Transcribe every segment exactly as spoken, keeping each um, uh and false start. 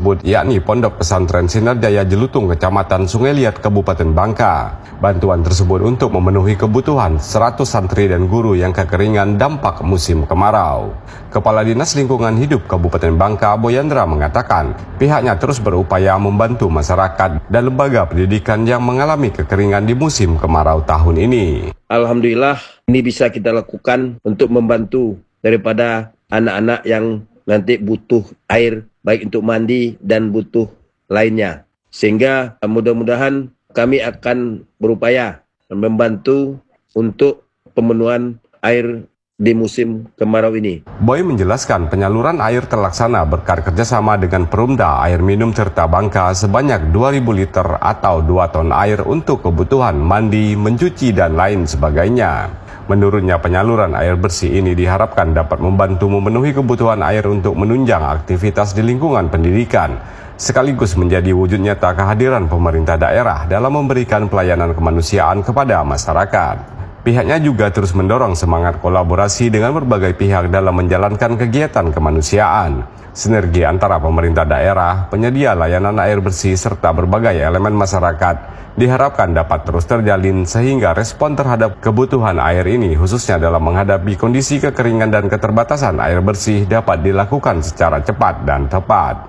tersebut, yakni Pondok Pesantren Sinar Jaya Jelutung, Kecamatan Sungai Liat, Kabupaten Bangka. Bantuan tersebut untuk memenuhi kebutuhan seratus santri dan guru yang kekeringan dampak musim kemarau. Kepala Dinas Lingkungan Hidup Kabupaten Bangka, Boyandra, mengatakan pihaknya terus berupaya membantu masyarakat dan lembaga pendidikan yang mengalami kekeringan di musim kemarau tahun ini. Alhamdulillah, ini bisa kita lakukan untuk membantu daripada anak-anak yang nanti butuh air, baik untuk mandi dan butuh lainnya. Sehingga mudah-mudahan kami akan berupaya membantu untuk pemenuhan air di musim kemarau ini. Boy menjelaskan penyaluran air terlaksana berkat kerjasama dengan Perumda Air Minum Tirta Bangka sebanyak dua ribu liter atau dua ton air untuk kebutuhan mandi, mencuci, dan lain sebagainya. Menurutnya, penyaluran air bersih ini diharapkan dapat membantu memenuhi kebutuhan air untuk menunjang aktivitas di lingkungan pendidikan, sekaligus menjadi wujud nyata kehadiran pemerintah daerah dalam memberikan pelayanan kemanusiaan kepada masyarakat. Pihaknya juga terus mendorong semangat kolaborasi dengan berbagai pihak dalam menjalankan kegiatan kemanusiaan. Sinergi antara pemerintah daerah, penyedia layanan air bersih, serta berbagai elemen masyarakat diharapkan dapat terus terjalin sehingga respon terhadap kebutuhan air ini, khususnya dalam menghadapi kondisi kekeringan dan keterbatasan air bersih, dapat dilakukan secara cepat dan tepat.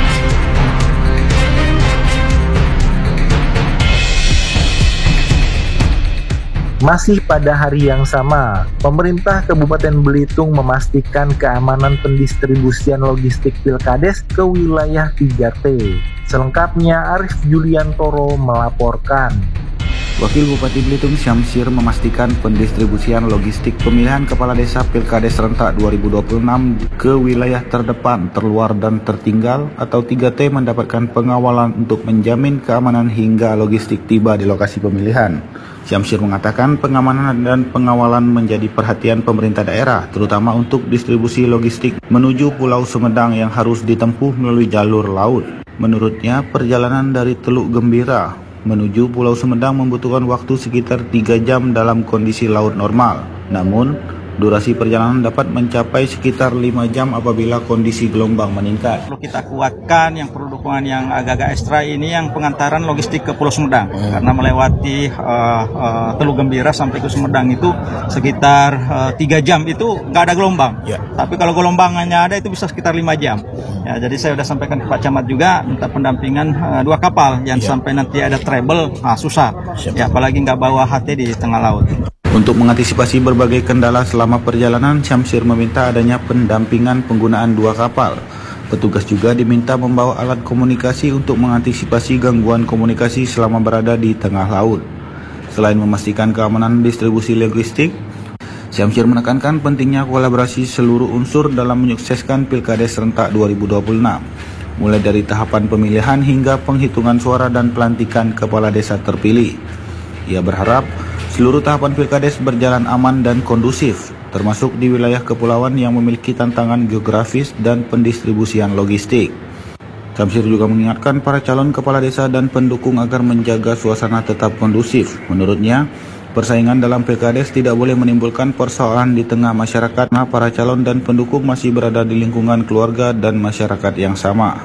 Masih pada hari yang sama, pemerintah Kabupaten Belitung memastikan keamanan pendistribusian logistik Pilkades ke wilayah tiga T. Selengkapnya Arif Juliantoro melaporkan. Wakil Bupati Belitung Syamsir memastikan pendistribusian logistik pemilihan kepala desa Pilkades serentak dua ribu dua puluh enam ke wilayah terdepan, terluar dan tertinggal atau tiga T mendapatkan pengawalan untuk menjamin keamanan hingga logistik tiba di lokasi pemilihan. Syamsir mengatakan pengamanan dan pengawalan menjadi perhatian pemerintah daerah, terutama untuk distribusi logistik menuju Pulau Sumedang yang harus ditempuh melalui jalur laut. Menurutnya, perjalanan dari Teluk Gembira menuju Pulau Sumedang membutuhkan waktu sekitar tiga jam dalam kondisi laut normal. Namun, durasi perjalanan dapat mencapai sekitar lima jam apabila kondisi gelombang meningkat. Perlu kita kuatkan yang perlu dukungan yang agak-agak ekstra ini yang pengantaran logistik ke Pulau Sumedang. Hmm. Karena melewati uh, uh, Teluk Gembira sampai ke Sumedang itu sekitar uh, tiga jam itu nggak ada gelombang. Ya. Tapi kalau gelombangnya ada itu bisa sekitar lima jam. Ya, jadi saya sudah sampaikan ke Pak Camat juga minta pendampingan uh, dua kapal yang ya. Sampai nanti ada treble, nah, susah. Siap. Ya, apalagi nggak bawa H T di tengah laut. Untuk mengantisipasi berbagai kendala selama perjalanan, Syamsir meminta adanya pendampingan penggunaan dua kapal. Petugas juga diminta membawa alat komunikasi untuk mengantisipasi gangguan komunikasi selama berada di tengah laut. Selain memastikan keamanan distribusi logistik, Syamsir menekankan pentingnya kolaborasi seluruh unsur dalam menyukseskan Pilkades serentak dua ribu dua puluh enam, mulai dari tahapan pemilihan hingga penghitungan suara dan pelantikan kepala desa terpilih. Ia berharap seluruh tahapan Pilkades berjalan aman dan kondusif, termasuk di wilayah kepulauan yang memiliki tantangan geografis dan pendistribusian logistik. Syamsir juga mengingatkan para calon kepala desa dan pendukung agar menjaga suasana tetap kondusif. Menurutnya, persaingan dalam Pilkades tidak boleh menimbulkan persoalan di tengah masyarakat karena para calon dan pendukung masih berada di lingkungan keluarga dan masyarakat yang sama.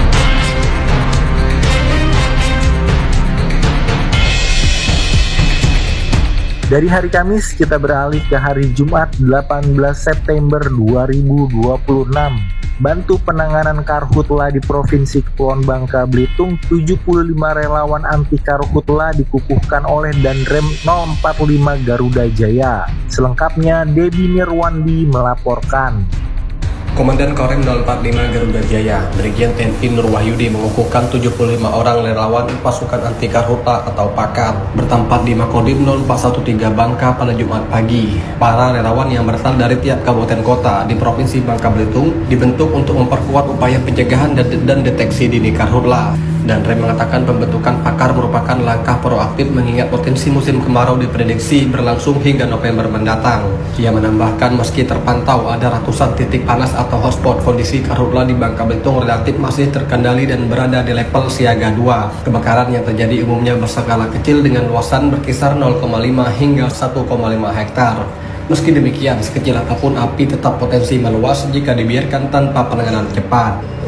Dari hari Kamis, kita beralih ke hari Jumat delapan belas September dua ribu dua puluh enam. Bantu penanganan karhutla di Provinsi Kepulauan Bangka Belitung, tujuh puluh lima relawan anti karhutla dikukuhkan oleh Danrem nol empat lima Garuda Jaya. Selengkapnya, Dedi Nirwandi melaporkan. Komandan Korem nol empat lima Garuda Jaya, Brigjen T N I Nur Wahyudi mengukuhkan tujuh puluh lima orang relawan pasukan anti karhutla atau PAKAR bertempat di Makodim nol empat satu tiga Bangka pada Jumat pagi. Para relawan yang berasal dari tiap kabupaten kota di Provinsi Bangka Belitung dibentuk untuk memperkuat upaya pencegahan dan, dan deteksi dini karhutla. Dan Rem mengatakan pembentukan PAKAR merupakan langkah proaktif mengingat potensi musim kemarau diprediksi berlangsung hingga November mendatang. Ia menambahkan meski terpantau ada ratusan titik panas atau hotspot, kondisi karhutla di Bangka Belitung relatif masih terkendali dan berada di level siaga dua. Kebakaran yang terjadi umumnya berskala kecil dengan luasan berkisar nol koma lima hingga satu koma lima hektar. Meski demikian, sekecil apapun api tetap potensi meluas jika dibiarkan tanpa penanganan cepat.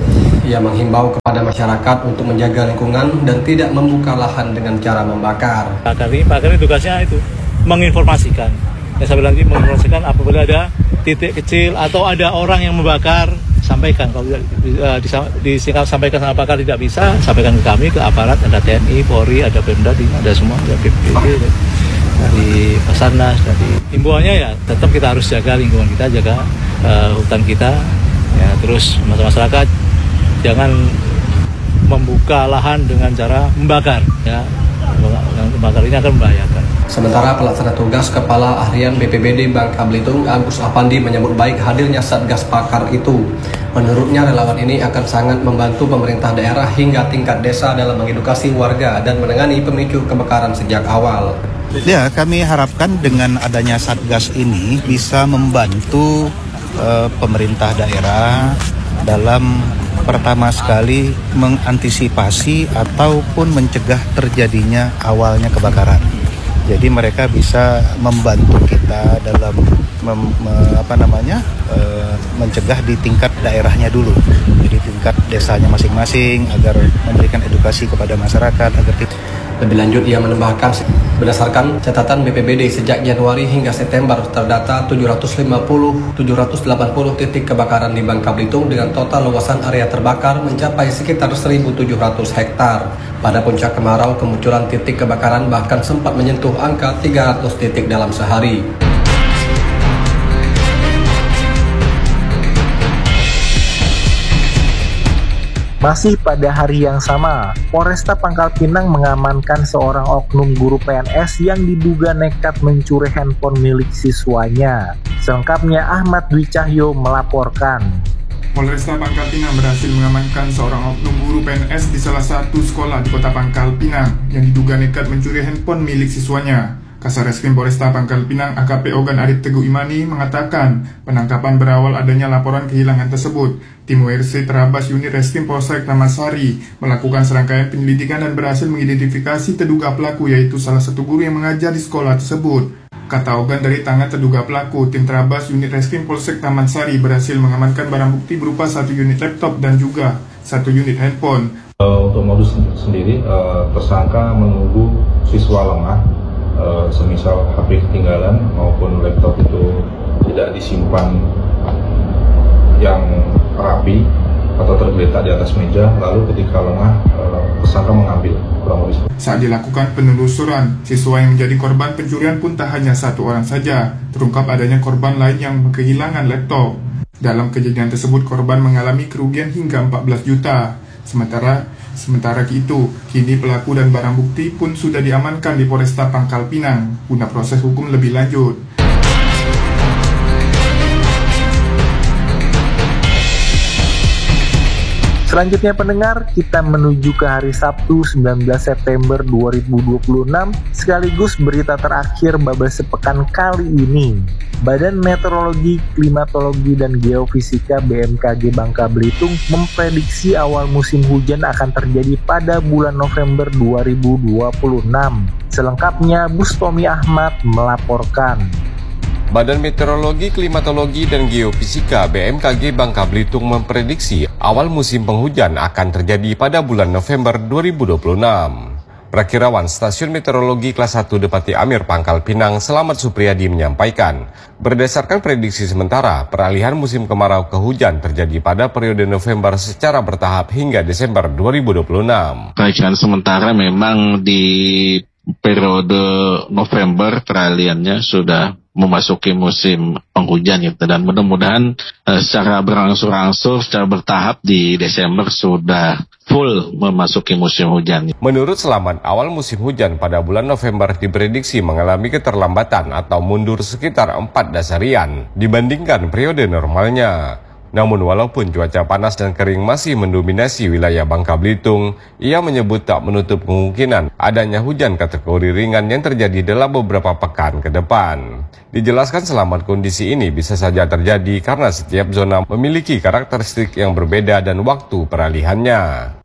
Ia menghimbau kepada masyarakat untuk menjaga lingkungan dan tidak membuka lahan dengan cara membakar. Pakar ini, pakar ini tugasnya itu menginformasikan. Ya, sampai nanti menginformasikan apabila ada titik kecil atau ada orang yang membakar, sampaikan. Kalau uh, disampaikan sama pakar tidak bisa, sampaikan ke kami, ke aparat, ada T N I, Polri, ada Pemda, ada semua, ada B P P D, dari Basarnas, dari himbauannya ya tetap kita harus jaga lingkungan kita, jaga uh, hutan kita, ya, terus masyarakat jangan membuka lahan dengan cara membakar, ya. Membakar ini akan membahayakan. Sementara pelaksana tugas Kepala Harian B P B D Bangka Belitung Agus Apandi menyambut baik hadirnya Satgas Pakar itu. Menurutnya relawan ini akan sangat membantu pemerintah daerah hingga tingkat desa dalam mengedukasi warga dan menangani pemicu kebakaran sejak awal. Ya, kami harapkan dengan adanya Satgas ini bisa membantu uh, pemerintah daerah dalam pertama sekali mengantisipasi ataupun mencegah terjadinya awalnya kebakaran. Jadi mereka bisa membantu kita dalam mem, me, apa namanya e, mencegah di tingkat daerahnya dulu, jadi tingkat desanya masing-masing, agar memberikan edukasi kepada masyarakat agar tidak. Lebih lanjut, ia menambahkan berdasarkan catatan B P B D sejak Januari hingga September terdata tujuh ratus lima puluh sampai tujuh ratus delapan puluh titik kebakaran di Bangka Belitung dengan total luasan area terbakar mencapai sekitar seribu tujuh ratus hektar. Pada puncak kemarau, kemunculan titik kebakaran bahkan sempat menyentuh angka tiga ratus titik dalam sehari. Masih pada hari yang sama, Polresta Pangkal Pinang mengamankan seorang oknum guru P N S yang diduga nekat mencuri handphone milik siswanya. Selengkapnya Ahmad Dwi Cahyo melaporkan. Polresta Pangkal Pinang berhasil mengamankan seorang oknum guru P N S di salah satu sekolah di kota Pangkal Pinang yang diduga nekat mencuri handphone milik siswanya. Kasareskrim Polresta Pangkal Pinang A K P Ogan Arif Teguh Imani mengatakan penangkapan berawal adanya laporan kehilangan tersebut. Tim W R C Terabas Unit Reskrim Polsek Taman Sari melakukan serangkaian penyelidikan dan berhasil mengidentifikasi terduga pelaku, yaitu salah satu guru yang mengajar di sekolah tersebut. Kata Ogan, dari tangan terduga pelaku, tim Terabas Unit Reskrim Polsek Taman Sari berhasil mengamankan barang bukti berupa satu unit laptop dan juga satu unit handphone. Uh, untuk modus sendiri, uh, tersangka menunggu siswa lengah, uh, semisal H P ketinggalan maupun laptop itu tidak disimpan yang rapi atau tergeletak di atas meja, lalu ketika lengah tersangka mengambil. Saat dilakukan penelusuran, siswa yang menjadi korban pencurian pun tak hanya satu orang saja. Terungkap adanya korban lain yang kehilangan laptop. Dalam kejadian tersebut, korban mengalami kerugian hingga empat belas juta. Sementara sementara itu, kini pelaku dan barang bukti pun sudah diamankan di Polresta Pangkal Pinang guna proses hukum lebih lanjut. Selanjutnya pendengar, kita menuju ke hari Sabtu sembilan belas September dua ribu dua puluh enam sekaligus berita terakhir Babas Sepekan kali ini. Badan Meteorologi, Klimatologi, dan Geofisika B M K G Bangka Belitung memprediksi awal musim hujan akan terjadi pada bulan November dua ribu dua puluh enam. Selengkapnya Bustomi Ahmad melaporkan. Badan Meteorologi, Klimatologi, dan Geofisika B M K G Bangka Belitung memprediksi awal musim penghujan akan terjadi pada bulan November dua ribu dua puluh enam. Prakirawan Stasiun Meteorologi Kelas satu Depati Amir Pangkal Pinang, Selamat Supriyadi menyampaikan, berdasarkan prediksi sementara, peralihan musim kemarau ke hujan terjadi pada periode November secara bertahap hingga Desember dua ribu dua puluh enam. Perkiraan sementara memang di periode November peralihannya sudah memasuki musim penghujan gitu, dan mudah-mudahan uh, secara berangsur-angsur, secara bertahap di Desember sudah full memasuki musim hujan. Menurut Selamat, awal musim hujan pada bulan November diprediksi mengalami keterlambatan atau mundur sekitar empat dasarian dibandingkan periode normalnya. Namun walaupun cuaca panas dan kering masih mendominasi wilayah Bangka Belitung, ia menyebut tak menutup kemungkinan adanya hujan kategori ringan yang terjadi dalam beberapa pekan ke depan. Dijelaskan Selamat, kondisi ini bisa saja terjadi karena setiap zona memiliki karakteristik yang berbeda dan waktu peralihannya.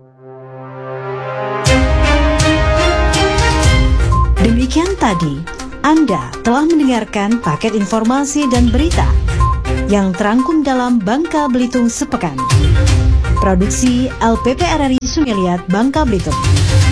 Demikian tadi, Anda telah mendengarkan paket informasi dan berita yang terangkum dalam Bangka Belitung Sepekan. Produksi L P P R R I Sungai Liat, Bangka Belitung.